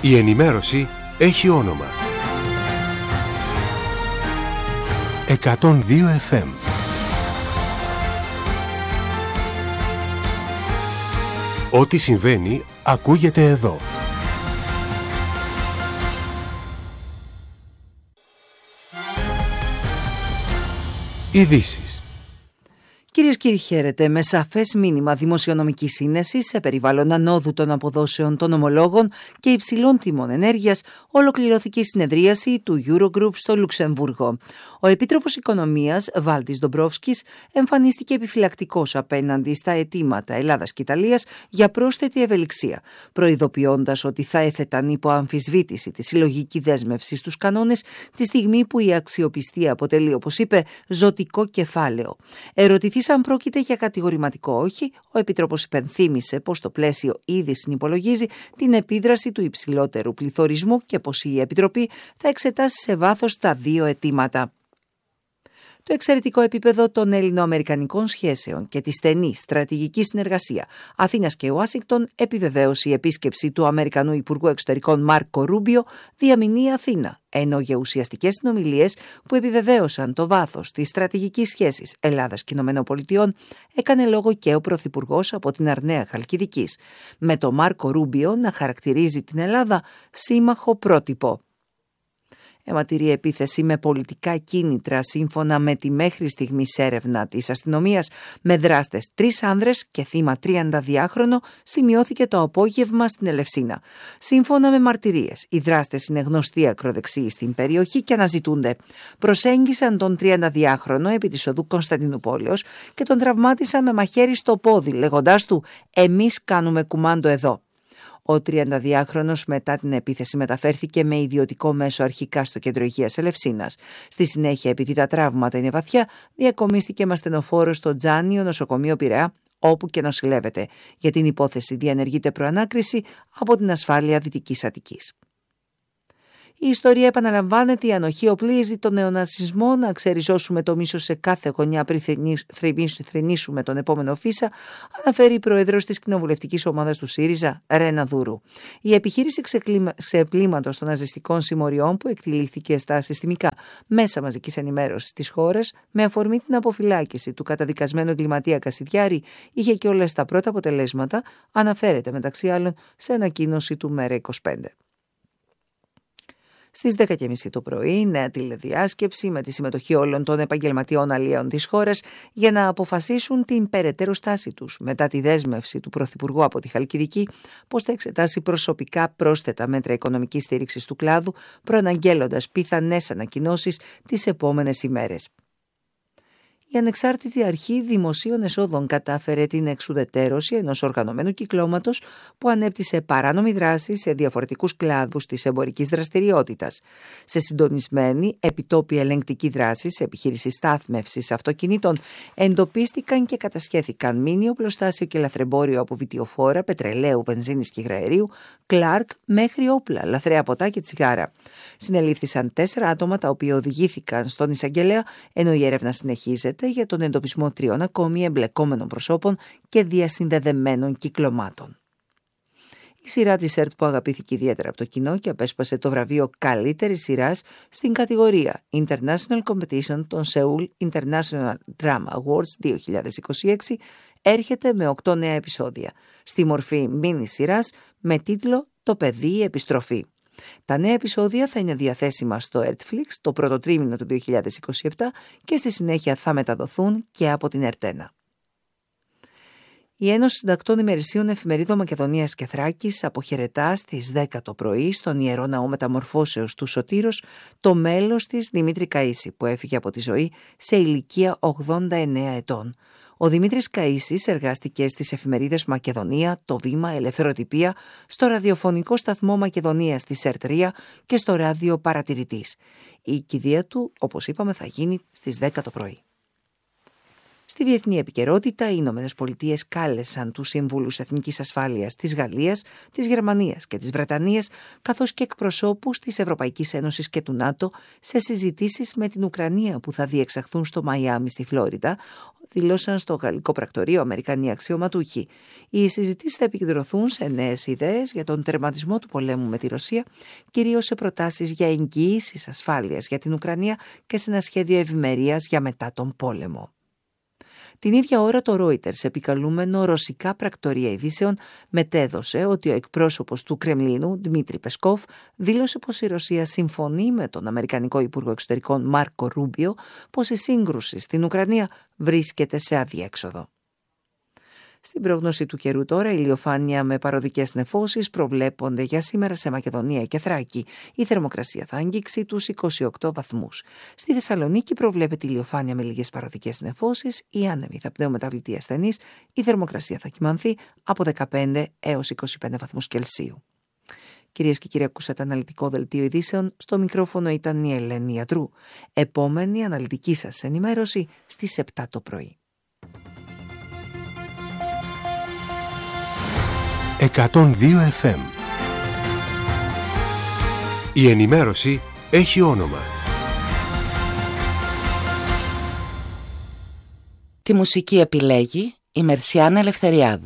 Η ενημέρωση έχει όνομα. 102 FM. Ό,τι συμβαίνει ακούγεται εδώ. Ειδήσεις. Κυρίες και κύριοι, χαίρετε. Με σαφές μήνυμα δημοσιονομικής σύνεσης σε περιβάλλον ανόδου των αποδόσεων των ομολόγων και υψηλών τιμών ενέργειας, ολοκληρώθηκε η συνεδρίαση του Eurogroup στο Λουξεμβούργο. Ο Επίτροπος Οικονομίας, Βάλτις Ντομπρόφσκης, εμφανίστηκε επιφυλακτικός απέναντι στα αιτήματα Ελλάδας και Ιταλίας για πρόσθετη ευελιξία, προειδοποιώντας ότι θα έθεταν υπό αμφισβήτηση τη συλλογική δέσμευση στους κανόνες τη στιγμή που η αξιοπιστία αποτελεί, όπως είπε, ζωτικό κεφάλαιο. Αν πρόκειται για κατηγορηματικό όχι, ο Επίτροπος υπενθύμησε πως το πλαίσιο ήδη συνυπολογίζει την επίδραση του υψηλότερου πληθωρισμού και πως η Επιτροπή θα εξετάσει σε βάθος τα δύο αιτήματα. Το εξαιρετικό επίπεδο των ελληνοαμερικανικών σχέσεων και τη στενή στρατηγική συνεργασία Αθήνας και Ουάσιγκτον επιβεβαίωσε η επίσκεψη του Αμερικανού Υπουργού Εξωτερικών Μάρκο Ρούμπιο διαμηνή Αθήνα, ενώ για ουσιαστικές συνομιλίες που επιβεβαίωσαν το βάθος της στρατηγικής σχέσης Ελλάδας και ΗΠΑ έκανε λόγο και ο Πρωθυπουργός από την Αρναία Χαλκιδικής, με το Μάρκο Ρούμπιο να χαρακτηρίζει την Ελλάδα σύμμαχο πρότυπο. Αιματηρή επίθεση με πολιτικά κίνητρα σύμφωνα με τη μέχρι στιγμής έρευνα της αστυνομίας με δράστες 3 άνδρες και θύμα 32χρονο σημειώθηκε το απόγευμα στην Ελευσίνα. Σύμφωνα με μαρτυρίες, οι δράστες είναι γνωστοί ακροδεξιοί στην περιοχή και αναζητούνται. Προσέγγισαν τον 32χρονο επί της οδού Κωνσταντινούπολεως και τον τραυμάτισαν με μαχαίρι στο πόδι, λέγοντάς του «Εμείς κάνουμε κουμάντο εδώ». Ο 32χρονος μετά την επίθεση μεταφέρθηκε με ιδιωτικό μέσο αρχικά στο κέντρο υγείας Ελευσίνας. Στη συνέχεια, επειδή τα τραύματα είναι βαθιά, διακομίστηκε με ασθενοφόρο στο Τζάνιο νοσοκομείο Πειραιά, όπου και νοσηλεύεται. Για την υπόθεση διενεργείται προανάκριση από την ασφάλεια Δυτικής Αττικής. Η ιστορία επαναλαμβάνεται, η ανοχή οπλίζει τον νεοναζισμό, να ξεριζώσουμε το μίσος σε κάθε γωνιά πριν θρηνήσουμε τον επόμενο Φίσα, αναφέρει η πρόεδρος της κοινοβουλευτικής ομάδας του ΣΥΡΙΖΑ, Ρένα Δούρου. Η επιχείρηση ξεπλήματος των ναζιστικών συμμοριών που εκτελήθηκε στα συστημικά μέσα μαζικής ενημέρωσης της χώρας, με αφορμή την αποφυλάκηση του καταδικασμένου εγκληματία Κασιδιάρη, είχε και όλες τα πρώτα αποτελέσματα, αναφέρεται μεταξύ άλλων σε ανακοίνωση του ΜέΡΑ25. Στις 10.30 το πρωί, νέα τηλεδιάσκεψη με τη συμμετοχή όλων των επαγγελματιών αλλιέων της χώρας για να αποφασίσουν την περαιτέρω στάση τους μετά τη δέσμευση του Πρωθυπουργού από τη Χαλκιδική πως θα εξετάσει προσωπικά πρόσθετα μέτρα οικονομικής στήριξης του κλάδου, προαναγγέλλοντας πιθανές ανακοινώσεις τις επόμενες ημέρες. Η Ανεξάρτητη Αρχή Δημοσίων Εσόδων κατάφερε την εξουδετερώση ενός οργανωμένου κυκλώματος που ανέπτυσε παράνομη δράση σε διαφορετικούς κλάδους της εμπορικής δραστηριότητας. Σε συντονισμένη επιτόπια ελεγκτική δράση σε επιχείρηση στάθμευσης αυτοκινήτων εντοπίστηκαν και κατασχέθηκαν μίνι οπλοστάσιο και λαθρεμπόριο από βιτιοφόρα, πετρελαίου, βενζίνης και υγραερίου, Κλάρκ μέχρι όπλα, λαθρέα ποτά και τσιγάρα. Συνελήφθησαν 4 άτομα τα οποία οδηγήθηκαν στον εισαγγελέα, ενώ η έρευνα συνεχίζεται για τον εντοπισμό 3 ακόμη εμπλεκόμενων προσώπων και διασυνδεδεμένων κυκλωμάτων. Η σειρά της ΕΡΤ που αγαπήθηκε ιδιαίτερα από το κοινό και απέσπασε το βραβείο καλύτερης σειράς στην κατηγορία International Competition των Seoul International Drama Awards 2026 έρχεται με 8 νέα επεισόδια, στη μορφή μίνι σειράς με τίτλο «Το παιδί η επιστροφή». Τα νέα επεισόδια θα είναι διαθέσιμα στο Netflix το πρώτο τρίμηνο του 2027 και στη συνέχεια θα μεταδοθούν και από την ΕΡΤ1. Η Ένωση Συντακτών Ημερησίων Εφημερίδων Μακεδονίας και Θράκης αποχαιρετά στις 10 το πρωί στον Ιερό Ναό Μεταμορφώσεως του Σωτήρος το μέλος της Δημήτρη Καΐση που έφυγε από τη ζωή σε ηλικία 89 ετών. Ο Δημήτρης Καΐσης εργάστηκε στις εφημερίδες Μακεδονία, Το Βήμα, Ελευθεροτυπία, στο ραδιοφωνικό σταθμό Μακεδονίας της ΕΡΤ3 και στο ράδιο Παρατηρητής. Η κηδεία του, όπως είπαμε, θα γίνει στις 10 το πρωί. Στη διεθνή επικαιρότητα, οι Ηνωμένες Πολιτείες κάλεσαν τους Σύμβουλους Εθνικής Ασφάλειας της Γαλλίας, της Γερμανίας και της Βρετανίας, καθώς και εκπροσώπους της Ευρωπαϊκής Ένωσης και του ΝΑΤΟ σε συζητήσεις με την Ουκρανία που θα διεξαχθούν στο Μαϊάμι στη Φλόριντα, δηλώσαν στο γαλλικό πρακτορείο Αμερικανοί αξιωματούχοι. Οι συζητήσεις θα επικεντρωθούν σε νέες ιδέες για τον τερματισμό του πολέμου με τη Ρωσία, κυρίως σε προτάσεις για εγγυήσεις ασφάλειας για την Ουκρανία και σε ένα σχέδιο ευημερίας για μετά τον πόλεμο. Την ίδια ώρα το Reuters, επικαλούμενο ρωσικά πρακτορεία ειδήσεων, μετέδωσε ότι ο εκπρόσωπος του Κρεμλίνου, Δημήτρη Πεσκόφ, δήλωσε πως η Ρωσία συμφωνεί με τον Αμερικανικό Υπουργό Εξωτερικών Μάρκο Ρούμπιο πως η σύγκρουση στην Ουκρανία βρίσκεται σε αδιέξοδο. Στην πρόγνωση του καιρού τώρα, ηλιοφάνεια με παροδικές νεφώσεις προβλέπονται για σήμερα σε Μακεδονία και Θράκη. Η θερμοκρασία θα αγγίξει τους 28 βαθμούς. Στη Θεσσαλονίκη προβλέπεται ηλιοφάνεια με λίγες παροδικές νεφώσεις, οι άνεμοι θα πνέουν μεταβλητή ασθενείς, η θερμοκρασία θα κυμανθεί από 15 έως 25 βαθμούς Κελσίου. Κυρίες και κύριοι, ακούσατε αναλυτικό δελτίο ειδήσεων. Στο μικρόφωνο ήταν η Ελένη Ιατρού. Επόμενη αναλυτική σας ενημέρωση στις 7 το πρωί. 102 FM. Η ενημέρωση έχει όνομα. Τη μουσική επιλέγει η Μερσιάνα Ελευθεριάδου.